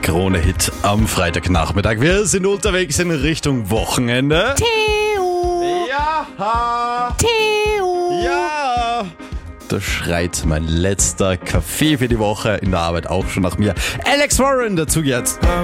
Krone-Hit am Freitagnachmittag. Wir sind unterwegs in Richtung Wochenende. Theo! Ja! Theo! Ja! Da schreit mein letzter Kaffee für die Woche in der Arbeit auch schon nach mir. Alex Warren dazu jetzt.